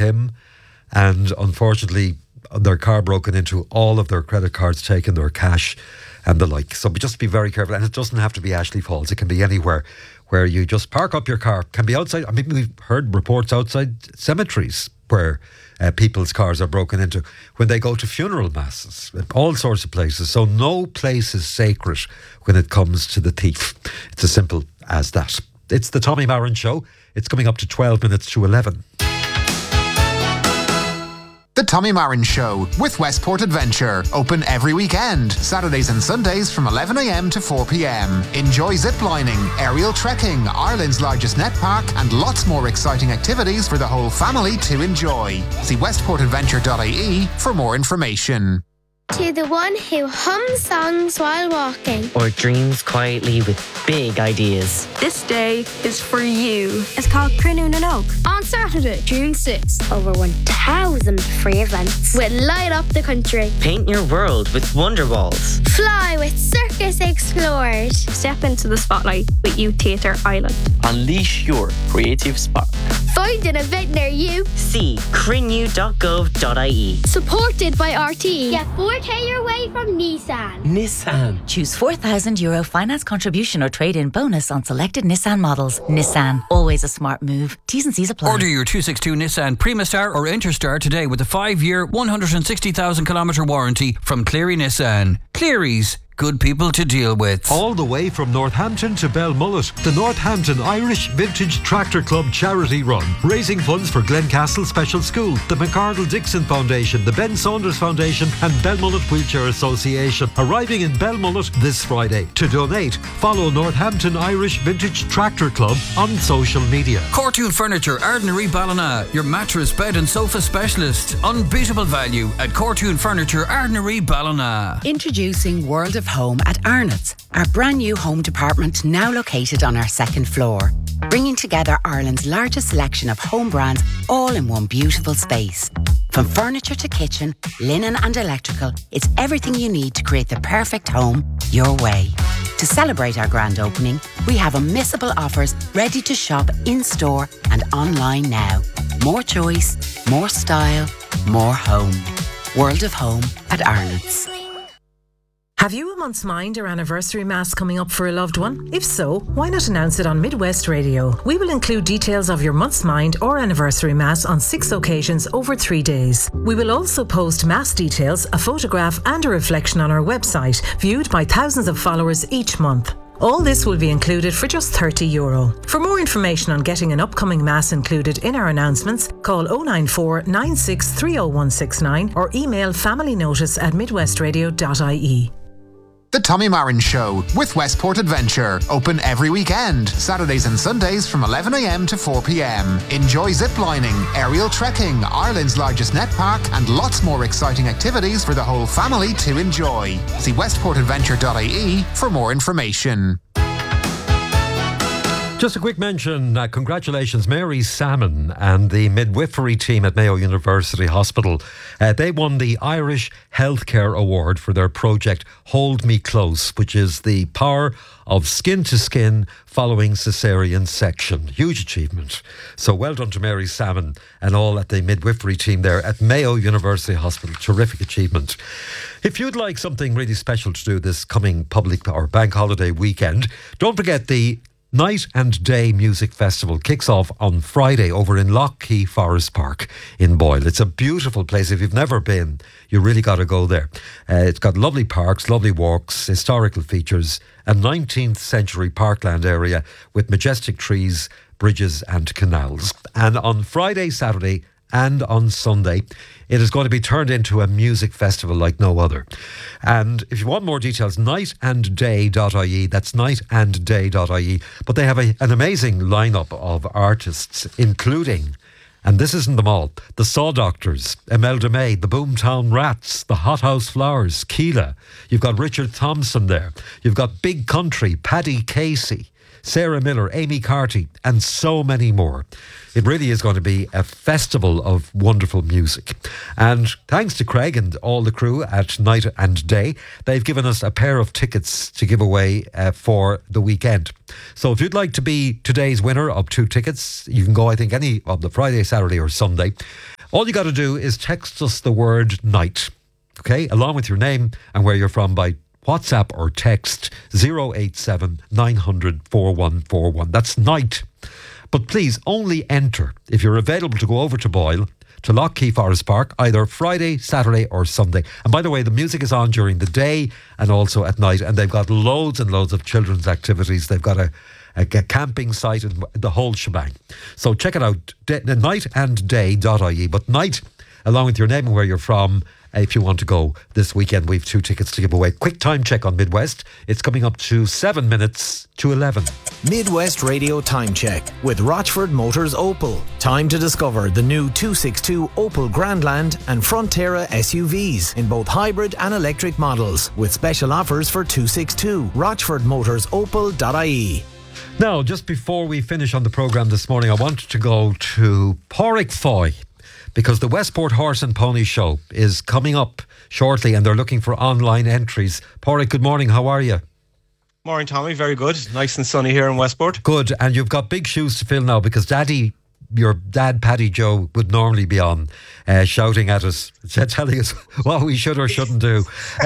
him, and unfortunately their car broken into, all of their credit cards taken, their cash and the like. So just be very careful. And it doesn't have to be Ashley Falls. It can be anywhere where you just park up your car. Can be outside. I mean, we've heard reports outside cemeteries where people's cars are broken into, when they go to funeral masses, all sorts of places. So no place is sacred when it comes to the thief. It's as simple as that. It's the Tommy Marin Show. It's coming up to 12 minutes to 11. The Tommy Marin Show with Westport Adventure. Open every weekend, Saturdays and Sundays from 11 a.m. to 4 p.m. Enjoy ziplining, aerial trekking, Ireland's largest net park, and lots more exciting activities for the whole family to enjoy. See westportadventure.ie for more information. To the one who hums songs while walking, or dreams quietly with big ideas. This day is for you. It's called Crunoon and Oak. On Saturday, June 6th, over 1,000 free events will light up the country. Paint your world with Wonder Walls. Fly with Circus Explorers. Step into the spotlight with Youth Theatre Ireland. Unleash your creative spark. Find an event near you. See crinnew.gov.ie. Supported by RTE. Get 4K your way from Nissan. Nissan. Choose €4,000 finance contribution or trade-in bonus on selected Nissan models. Nissan, always a smart move. T's and C's apply. Order your 262 Nissan Primastar or Interstar today with a 5-year, 160,000 kilometre warranty from Cleary Nissan. Cleary's. Good people to deal with. All the way from Northampton to Belmullet, the Northampton Irish Vintage Tractor Club charity run, raising funds for Glencastle Special School, the McArdle Dixon Foundation, the Ben Saunders Foundation and Belmullet Wheelchair Association. Arriving in Belmullet this Friday. To donate, follow Northampton Irish Vintage Tractor Club on social media. Cortoon Furniture, Ardnary Ballina, your mattress, bed and sofa specialist. Unbeatable value at Cortoon Furniture, Ardnary Ballina. Introducing World of Home at Arnott's, our brand new home department now located on our second floor, bringing together Ireland's largest selection of home brands all in one beautiful space. From furniture to kitchen, linen and electrical, it's everything you need to create the perfect home your way. To celebrate our grand opening, we have unmissable offers ready to shop in-store and online now. More choice, more style, more home. World of Home at Arnott's. Have you a month's mind or anniversary mass coming up for a loved one? If so, why not announce it on Midwest Radio? We will include details of your month's mind or anniversary mass on 6 occasions over 3 days. We will also post mass details, a photograph and a reflection on our website, viewed by thousands of followers each month. All this will be included for just €30. For more information on getting an upcoming mass included in our announcements, call 094 96 30169 or email familynotice@midwestradio.ie. The Tommy Marin Show with Westport Adventure. Open every weekend, Saturdays and Sundays from 11 a.m. to 4 p.m. Enjoy ziplining, aerial trekking, Ireland's largest net park, and lots more exciting activities for the whole family to enjoy. See westportadventure.ie for more information. Just a quick mention, congratulations, Mary Salmon and the midwifery team at Mayo University Hospital. They won the Irish Healthcare Award for their project Hold Me Close, which is the power of skin to skin following caesarean section. Huge achievement. So well done to Mary Salmon and all at the midwifery team there at Mayo University Hospital. Terrific achievement. If you'd like something really special to do this coming public or bank holiday weekend, don't forget the Night and Day Music Festival kicks off on Friday over in Lough Key Forest Park in Boyle. It's a beautiful place. If you've never been, you really got to go there. It's got lovely parks, lovely walks, historical features, a 19th century parkland area with majestic trees, bridges and canals. And on Friday, Saturday and on Sunday, it is going to be turned into a music festival like no other. And if you want more details, nightandday.ie. That's nightandday.ie. But they have an amazing lineup of artists, including, and this isn't them all, the Saw Doctors, Imelda May, the Boomtown Rats, the Hothouse Flowers, Keela. You've got Richard Thompson there. You've got Big Country, Paddy Casey, Sarah Miller, Amy Carty, and so many more. It really is going to be a festival of wonderful music. And thanks to Craig and all the crew at Night and Day, they've given us a pair of tickets to give away for the weekend. So if you'd like to be today's winner of 2 tickets, you can go, I think, any of the Friday, Saturday or Sunday. All you got to do is text us the word night, okay, along with your name and where you're from by WhatsApp or text 087 900 4141. That's night. But please only enter if you're available to go over to Boyle, to Lough Forest Park, either Friday, Saturday or Sunday. And by the way, the music is on during the day and also at night, and they've got loads and loads of children's activities. They've got a camping site and the whole shebang. So check it out, nightandday.ie. But night, along with your name and where you're from, if you want to go this weekend. We've 2 tickets to give away. Quick time check on Midwest. It's coming up to 7 minutes to 11. Midwest Radio Time Check with Rochford Motors Opel. Time to discover the new 262 Opel Grandland and Frontera SUVs in both hybrid and electric models, with special offers for 262. RochfordMotorsOpel.ie. Now, just before we finish on the programme this morning, I wanted to go to Pádraig Foy, because the Westport Horse and Pony Show is coming up shortly and they're looking for online entries. Pádraig, good morning. How are you? Morning, Tommy. Very good. Nice and sunny here in Westport. Good. And you've got big shoes to fill now, because your dad, Paddy Joe, would normally be on shouting at us, telling us what we should or shouldn't do.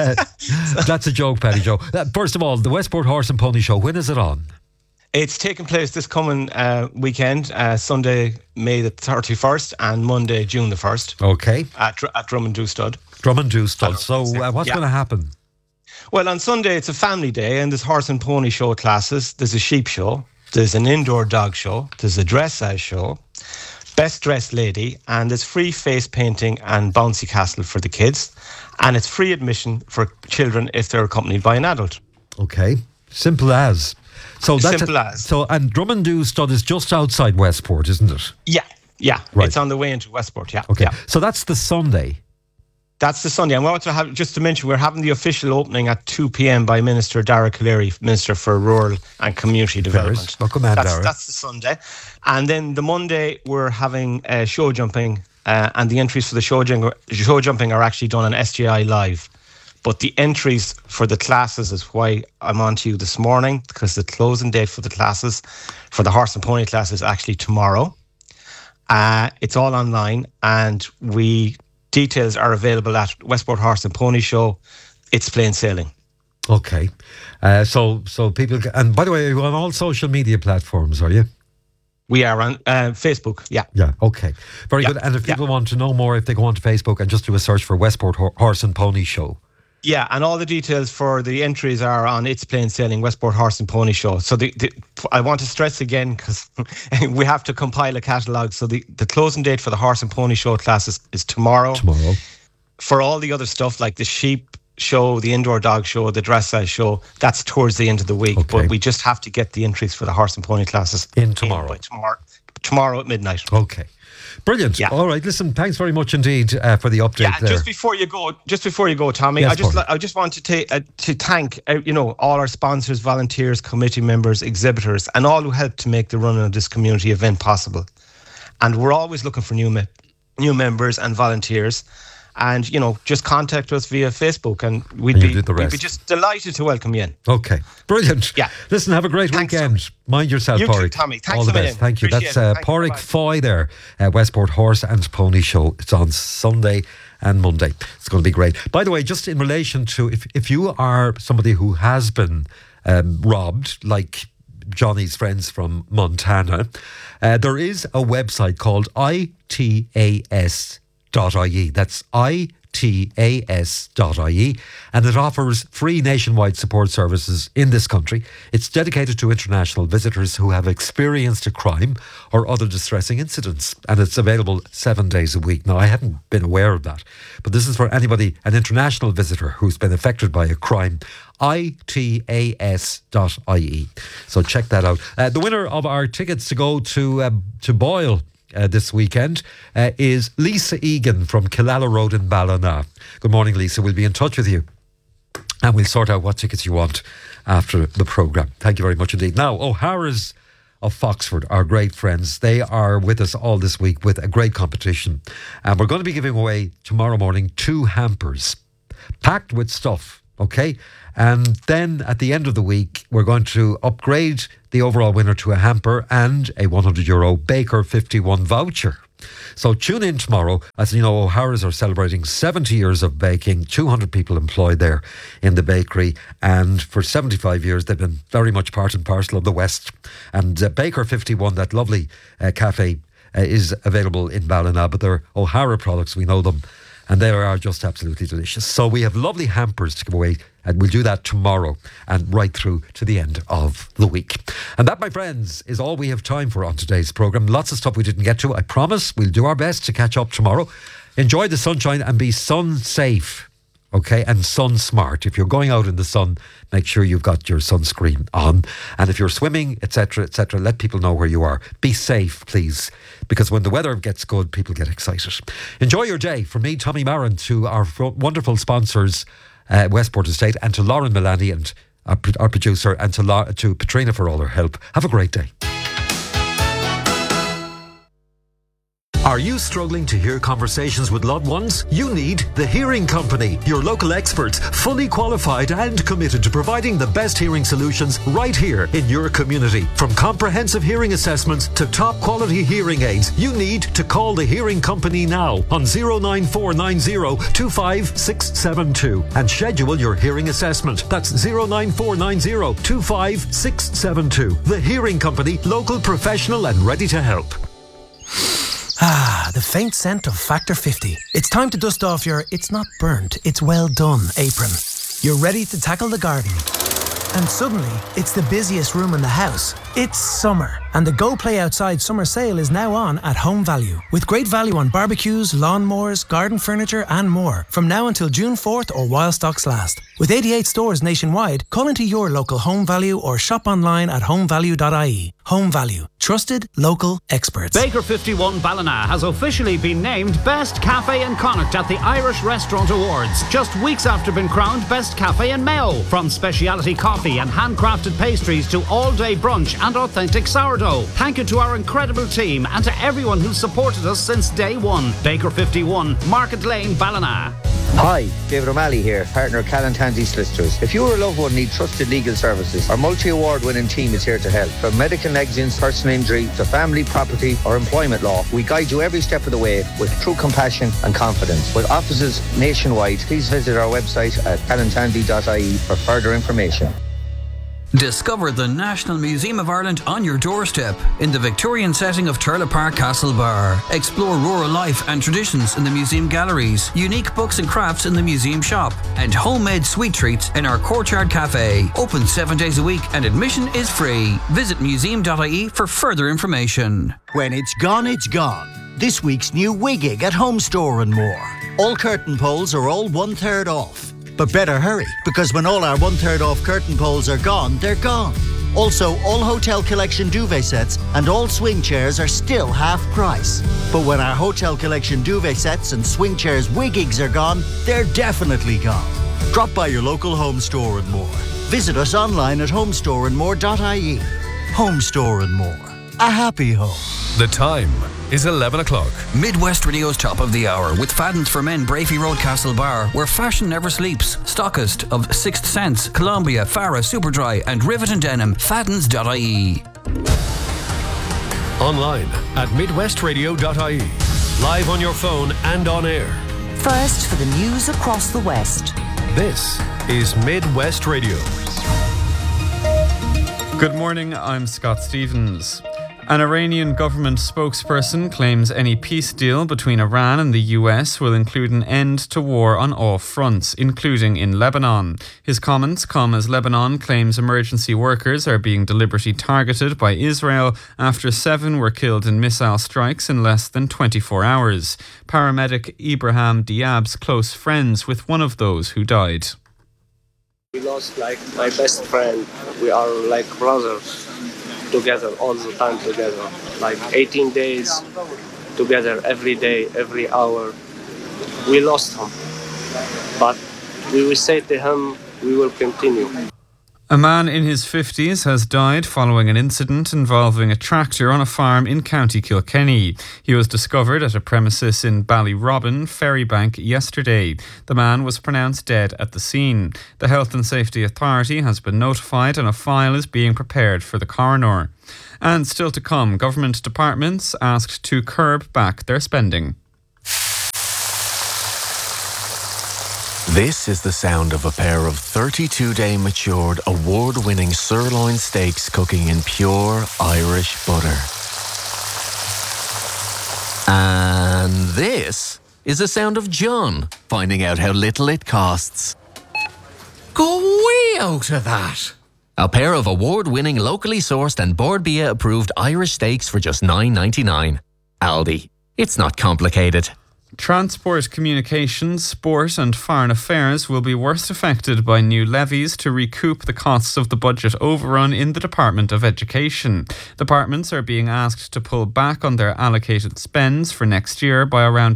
That's a joke, Paddy Joe. First of all, the Westport Horse and Pony Show, when is it on? It's taking place this coming weekend, Sunday, May the 31st and Monday, June the 1st. Okay. At Drummond Stud. Drummond Stud. So what's going to happen? Well, on Sunday, it's a family day and there's horse and pony show classes. There's a sheep show. There's an indoor dog show. There's a dressage show. Best dressed lady. And there's free face painting and bouncy castle for the kids. And it's free admission for children if they're accompanied by an adult. Okay. Simple as. So that's simple as. So, and Drummond Stud is just outside Westport, isn't it? Yeah. Right. It's on the way into Westport, yeah. Okay. Yeah. So that's the Sunday. That's the Sunday. And we also have, just to mention, we're having the official opening at 2 p.m. by Minister Dara Calleary, Minister for Rural and Community Development. Welcome, Dara. That's the Sunday. And then the Monday, we're having show jumping, and the entries for the show jumping are actually done on SGI Live. But the entries for the classes is why I'm on to you this morning, because the closing date for the classes, for the horse and pony class, is actually tomorrow. It's all online, and details are available at Westport Horse and Pony Show. It's plain sailing. Okay. So people... And by the way, are you on all social media platforms, are you? We are on Facebook, yeah. Yeah, okay. Very good. And if people want to know more, if they go onto Facebook and just do a search for Westport Horse and Pony Show. Yeah, and all the details for the entries are on It's Plain Sailing, Westport Horse and Pony Show. So I want to stress again, because we have to compile a catalogue. So the closing date for the Horse and Pony Show classes is tomorrow. For all the other stuff, like the sheep show, the indoor dog show, the dressage show, that's towards the end of the week. Okay. But we just have to get the entries for the horse and pony classes in tomorrow. Tomorrow at midnight. Okay. Brilliant. Yeah. All right. Listen, thanks very much indeed for the update. Yeah, just before you go, Tommy, yes, I just want to thank all our sponsors, volunteers, committee members, exhibitors, and all who helped to make the running of this community event possible. And we're always looking for new members and volunteers. And, just contact us via Facebook and we'd be just delighted to welcome you in. Okay. Brilliant. Yeah. Listen, have a great weekend. Mind yourself, Pádraig. You too, Tommy. Thanks all the best. Thank you. Appreciate That's Pádraig Foy there, Westport Horse and Pony Show. It's on Sunday and Monday. It's going to be great. By the way, just in relation to if you are somebody who has been robbed, like Johnny's friends from Montana, there is a website called ITAS.ie. That's ITAS.ie, and it offers free nationwide support services in this country. It's dedicated to international visitors who have experienced a crime or other distressing incidents, and it's available 7 days a week. Now, I hadn't been aware of that, but this is for anybody, an international visitor who's been affected by a crime. ITAS.ie. So check that out. The winner of our tickets to go to Boyle this weekend is Lisa Egan from Killala Road in Ballina. Good morning, Lisa. We'll be in touch with you and we'll sort out what tickets you want after the programme. Thank you very much indeed. Now, O'Hara's of Foxford, our great friends, they are with us all this week with a great competition, and we're going to be giving away tomorrow morning 2 hampers packed with stuff, okay? And then at the end of the week, we're going to upgrade the overall winner to a hamper and a €100 Baker 51 voucher. So tune in tomorrow. As you know, O'Hara's are celebrating 70 years of baking, 200 people employed there in the bakery, and for 75 years they've been very much part and parcel of the West. And Baker 51, that lovely cafe, is available in Ballina, but they're O'Hara products, we know them, and they are just absolutely delicious. So we have lovely hampers to give away, and we'll do that tomorrow and right through to the end of the week. And that, my friends, is all we have time for on today's programme. Lots of stuff we didn't get to. I promise we'll do our best to catch up tomorrow. Enjoy the sunshine and be sun safe, okay, and sun smart. If you're going out in the sun, make sure you've got your sunscreen on. And if you're swimming, etc., let people know where you are. Be safe, please, because when the weather gets good, people get excited. Enjoy your day. From me, Tommy Marin, to our wonderful sponsors, Westport Estate, and to Lauren Milani and our producer, and to Patrina for all her help. Have a great day. Are you struggling to hear conversations with loved ones? You need The Hearing Company, your local experts, fully qualified and committed to providing the best hearing solutions right here in your community. From comprehensive hearing assessments to top quality hearing aids, you need to call The Hearing Company now on 09490 25672 and schedule your hearing assessment. That's 09490 25672. The Hearing Company, local, professional and ready to help. Ah, the faint scent of Factor 50. It's time to dust off your "it's not burnt, it's well done" apron. You're ready to tackle the garden. And suddenly, it's the busiest room in the house. It's summer, and the Go Play Outside summer sale is now on at Home Value, with great value on barbecues, lawnmowers, garden furniture and more, from now until June 4th or while stocks last. With 88 stores nationwide, call into your local Home Value or shop online at homevalue.ie. Home Value. Trusted, local experts. Baker 51 Ballina has officially been named Best Cafe in Connacht at the Irish Restaurant Awards, just weeks after being crowned Best Cafe in Mayo. From speciality coffee and handcrafted pastries to all-day brunch and authentic sourdough. Thank you to our incredible team and to everyone who's supported us since day one. Baker 51, Market Lane, Ballina. Hi, David O'Malley here, partner of Callan Tansey Solicitors. If you or a loved one need trusted legal services, our multi-award winning team is here to help. From medical negligence, personal injury to family, property or employment law, we guide you every step of the way with true compassion and confidence. With offices nationwide, please visit our website at callantansey.ie for further information. Discover the National Museum of Ireland on your doorstep in the Victorian setting of Turlough Park Castle Bar. Explore rural life and traditions in the museum galleries, unique books and crafts in the museum shop, and homemade sweet treats in our Courtyard Cafe. Open 7 days a week and admission is free. Visit museum.ie for further information. When it's gone, it's gone. This week's new Wiggig at Home Store and More. All curtain poles are all 1/3 off. But better hurry, because when all our 1/3 off curtain poles are gone, they're gone. Also, all Hotel Collection duvet sets and all swing chairs are still half price. But when our Hotel Collection duvet sets and swing chairs Wiggigs are gone, they're definitely gone. Drop by your local Home Store and More. Visit us online at homestoreandmore.ie. Home Store and More. A happy home. The time is 11 o'clock. Midwest Radio's Top of the Hour with Fadden's for Men, Brafey Road, Castle Bar, where fashion never sleeps. Stockist of Sixth Sense, Columbia, Farah, Superdry and Rivet and Denim. Faddens.ie. Online at midwestradio.ie. Live on your phone and on air. First for the news across the West. This is Midwest Radio. Good morning, I'm Scott Stevens. An Iranian government spokesperson claims any peace deal between Iran and the US will include an end to war on all fronts, including in Lebanon. His comments come as Lebanon claims emergency workers are being deliberately targeted by Israel after 7 were killed in missile strikes in less than 24 hours. Paramedic Ibrahim Diab's close friends with one of those who died. We lost my best friend. We are like brothers. Together, all the time together, like 18 days together, every day, every hour. We lost him, but we will say to him, we will continue. A man in his 50s has died following an incident involving a tractor on a farm in County Kilkenny. He was discovered at a premises in Ballyrobin, Ferrybank, yesterday. The man was pronounced dead at the scene. The Health and Safety Authority has been notified and a file is being prepared for the coroner. And still to come, government departments asked to curb back their spending. This is the sound of a pair of 32-day matured, award-winning sirloin steaks cooking in pure Irish butter. And this is the sound of John finding out how little it costs. Go way out of that! A pair of award-winning, locally sourced and Bord Bia approved Irish steaks for just $9.99. Aldi. It's not complicated. Transport, communications, sport and foreign affairs will be worst affected by new levies to recoup the costs of the budget overrun in the Department of Education. Departments are being asked to pull back on their allocated spends for next year by around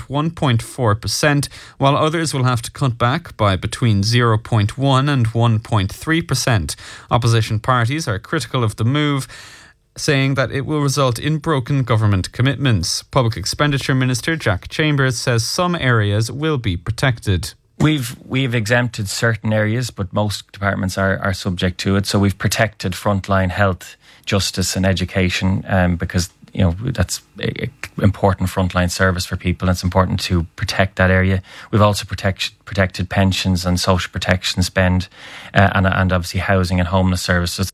1.4%, while others will have to cut back by between 0.1 and 1.3%. Opposition parties are critical of the move, saying that it will result in broken government commitments. Public Expenditure Minister Jack Chambers says some areas will be protected. We've exempted certain areas, but most departments are subject to it. So we've protected frontline health, justice and education because that's important frontline service for people. And it's important to protect that area. We've also protected pensions and social protection spend and obviously housing and homeless services.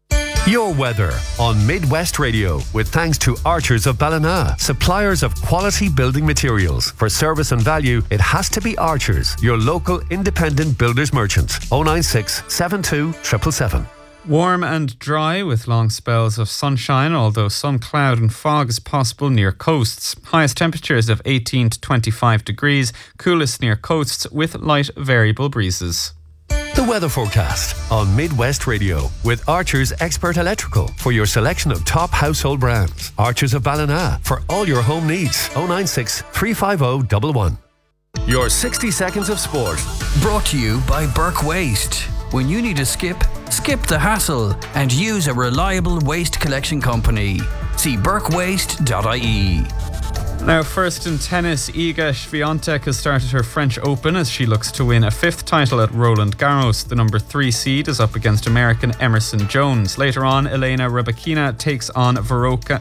Your weather on Midwest Radio with thanks to Archers of Ballina, suppliers of quality building materials. For service and value, it has to be Archers, your local independent builders merchant. 096 72 777. Warm and dry with long spells of sunshine, although some cloud and fog is possible near coasts. Highest temperatures of 18 to 25 degrees, coolest near coasts with light variable breezes. The weather forecast on Midwest Radio with Archers Expert Electrical for your selection of top household brands. Archers of Ballina for all your home needs. 096 350 111. Your 60 seconds of sport. Brought to you by Burke Waste. When you need a skip the hassle and use a reliable waste collection company. See burkewaste.ie. Now, first in tennis, Iga Swiatek has started her French Open as she looks to win a fifth title at Roland Garros. The number 3 seed is up against American Emerson Jones. Later on, Elena Rybakina takes on Veronika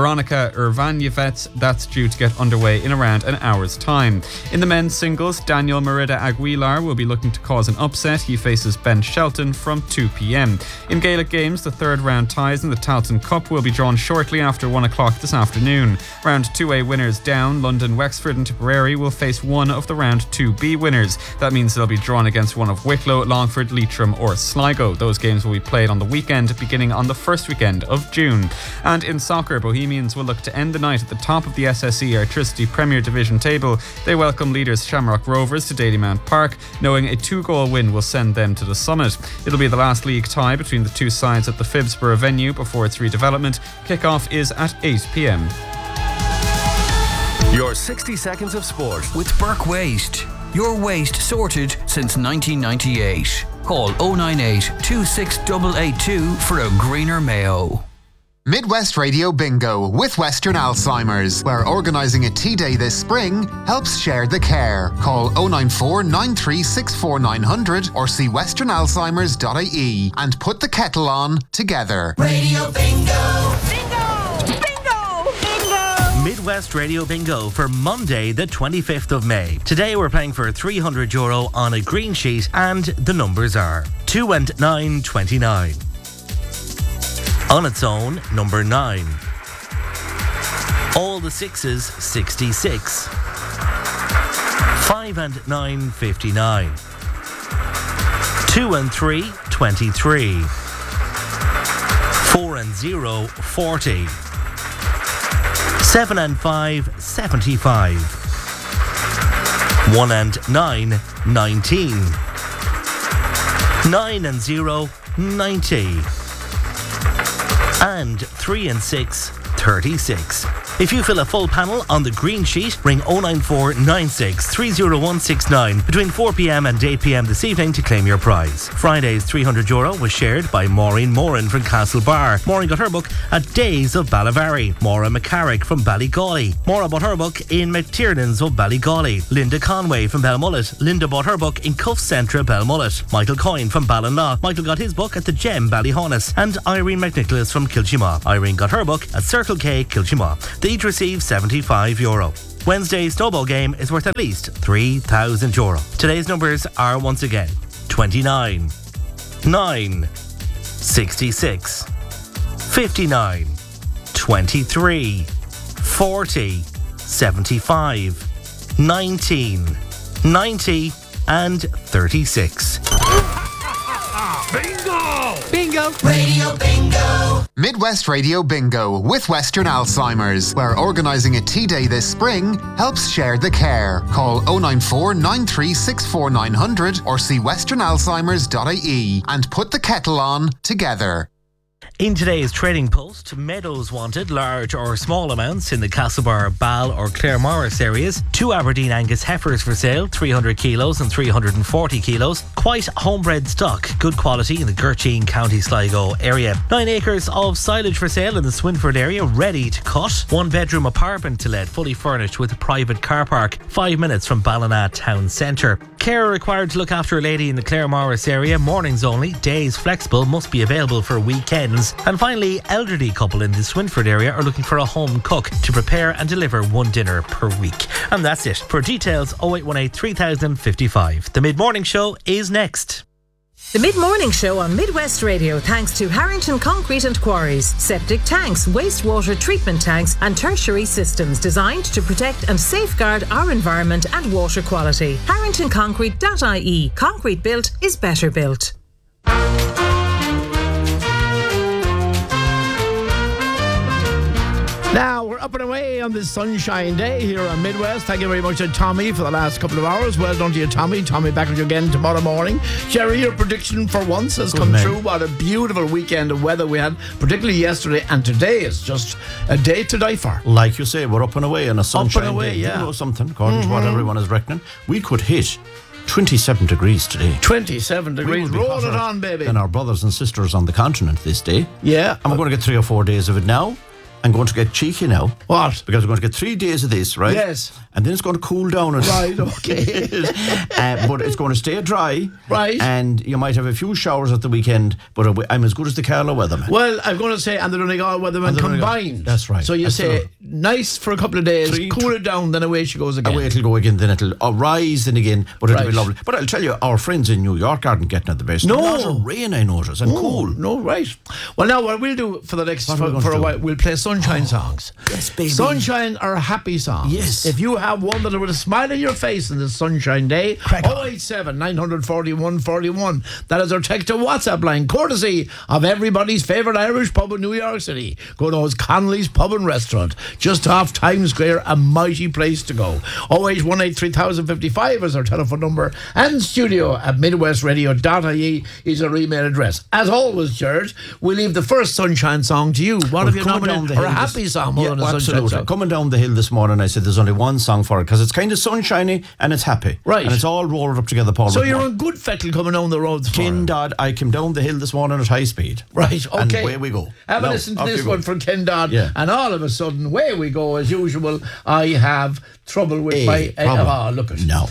Urvanjevets. That's due to get underway in around an hour's time. In the men's singles, Daniel Merida Aguilar will be looking to cause an upset. He faces Ben Shelton from 2 p.m. In Gaelic games, the third round ties in the Tailteann Cup will be drawn shortly after 1 o'clock this afternoon. Round 2A winners down, London, Wexford and Tipperary will face one of the round 2B winners. That means they'll be drawn against one of Wicklow, Longford, Leitrim or Sligo. Those games will be played on the weekend beginning on the first weekend of June. And in soccer, Bohemians will look to end the night at the top of the SSE Electricity Premier Division table. They welcome leaders Shamrock Rovers to Dalymount Park, knowing a 2-goal win will send them to the summit. It'll be the last league tie between the two sides at the Phibsborough venue before its redevelopment. Kick-off is at 8 p.m. Your 60 seconds of sport with Burke Waste. Your waste sorted since 1998. Call 098 26882 for a greener Mayo. Midwest Radio Bingo with Western Alzheimer's, where organising a tea day this spring helps share the care. Call 094 9364 900 or see westernalzheimers.ie and put the kettle on together. Radio Bingo! Midwest Radio Bingo for Monday the 25th of May. Today we're playing for €300 on a green sheet and the numbers are 2 and 9, 29. On its own, number 9. All the sixes, 66. 5 and 9, 59. 2 and 3, 23. 4 and 0, 40. 7 and 5, 75. 1 and 9, 19. 9 and 0, 90. And 3 and 6, 36. If you fill a full panel on the green sheet, ring 094 96 30169 between 4pm and 8pm this evening to claim your prize. Friday's €300 was shared by Maureen Moran from Castlebar. Maureen got her book at Days of Ballavary. Maura McCarrick from Ballygawley. Maura bought her book in McTiernan's of Ballygawley. Linda Conway from Belmullet. Linda bought her book in Cuff Centre, Belmullet. Michael Coyne from Ballinlaw. Michael got his book at the Gem, Ballyhonus. And Irene McNicholas from Kilchima. Irene got her book at Circle K, Kilchima. They each receive €75. Wednesday's snowball game is worth at least €3,000. Today's numbers are once again 29, 9, 66, 59, 23, 40, 75, 19, 90 and 36. Bingo! Bingo! Radio Bingo! Midwest Radio Bingo with Western Alzheimer's, where organising a tea day this spring helps share the care. Call 094 9364 900 or see westernalzheimers.ie and put the kettle on together. In today's trading post, meadows wanted, large or small amounts in the Castlebar, Ball or Claremorris areas. 2 Aberdeen Angus heifers for sale, 300 kilos and 340 kilos. Quite homebred stock, good quality in the Gurteen, County Sligo area. 9 acres of silage for sale in the Swinford area, ready to cut. 1 bedroom apartment to let, fully furnished with a private car park, 5 minutes from Ballina Town Centre. Care required to look after a lady in the Claremorris area, mornings only, days flexible, must be available for weekends. And finally, elderly couple in the Swinford area are looking for a home cook to prepare and deliver 1 dinner per week. And that's it. For details, 0818 3055. The Mid-Morning Show is next. The Mid-Morning Show on Midwest Radio, thanks to Harrington Concrete and Quarries. Septic tanks, wastewater treatment tanks and tertiary systems designed to protect and safeguard our environment and water quality. HarringtonConcrete.ie. Concrete built is better built. Now, we're up and away on this sunshine day here on Midwest. Thank you very much to Tommy for the last couple of hours. Well done to you, Tommy. Tommy back with you again tomorrow morning. Jerry, your prediction for once has come true. What a beautiful weekend of weather we had, particularly yesterday, and today is just a day to die for. Like you say, we're up and away on a sunshine up and away, day. yeah. You know something, according to what everyone is reckoning. We could hit 27 degrees today. 27 degrees. Roll it on, baby. And our brothers and sisters on the continent this day. Yeah. And we're going to get 3 or 4 days of it now. I'm going to get cheeky now. What? Because we're going to get 3 days of this, right? Yes. And then it's going to cool down. Right, okay. But it's going to stay dry. Right. And you might have a few showers at the weekend, but I'm as good as the Carlow weatherman. Well, I'm going to say, and the Donegal weatherman combined. That's right. So you That's say, nice for a couple of days, cool it down, then away she goes again. Away it'll go again, then it'll rise then again, but it'll be lovely. But I'll tell you, our friends in New York aren't getting at the best. No. A lot of rain, I notice, and cool. No, right. Well, now what we'll do for the next, for a while, we'll play sunshine songs. Yes, baby. Sunshine are happy songs. Yes. If you have one that would have smile on your face in this sunshine day, 087 941 41. That is our text to WhatsApp line, courtesy of everybody's favourite Irish pub in New York City. Go to Connolly's Pub and Restaurant, just off Times Square, a mighty place to go. 0818 3055 is our telephone number, and studio at midwestradio.ie is our email address. As always, George, we leave the first sunshine song to you. What have you nominated? Or a happy song more than a sunshine song? Coming down the hill this morning, I said there's only one song for it because it's kind of sunshiny and it's happy. Right. And it's all rolled up together, Paul. So you're on good fettle coming down the road this morning. Ken Dodd, I came down the hill this morning at high speed. Right, okay. And away we go. Have a listen to this one from Ken Dodd. Yeah. And all of a sudden, away we go as usual. I have trouble with my... look at no.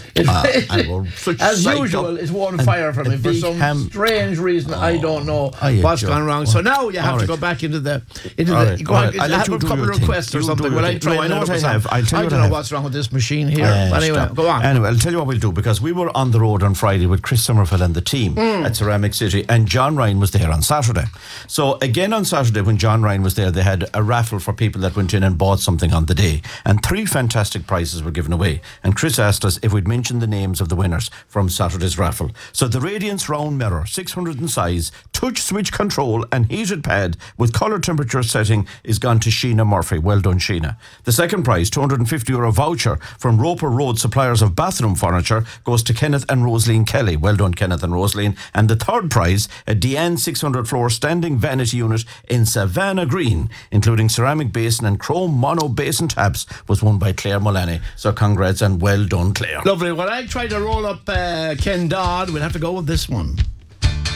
As usual, it's one fire for me for some strange reason. I don't know what's gone wrong. So now you have to go back into the... I have a couple of requests or something. Well, I know what I have. I don't know what's wrong with this machine here. Anyway, go on. Anyway, I'll tell you what we'll do, because we were on the road on Friday with Chris Somerville and the team at Ceramic City, and John Ryan was there on Saturday. So again on Saturday when John Ryan was there, they had a raffle for people that went in and bought something on the day, and 3 fantastic prizes were given away. And Chris asked us if we'd mention the names of the winners from Saturday's raffle. So the Radiance Round Mirror, 600 in size, touch switch control and heated pad with colour temperature setting is gone to Sheena Murphy. Well done, Sheena. The second prize, €250 voucher from Roper Road suppliers of bathroom furniture, goes to Kenneth and Rosaline Kelly. Well done, Kenneth and Rosaline. And the third prize, a Deanne 600 floor standing vanity unit in Savannah Green, including ceramic basin and chrome mono basin taps, was won by Claire Mullaney. So congrats and well done, Claire. Lovely. When I try to roll up Ken Dodd, we'll have to go with this one.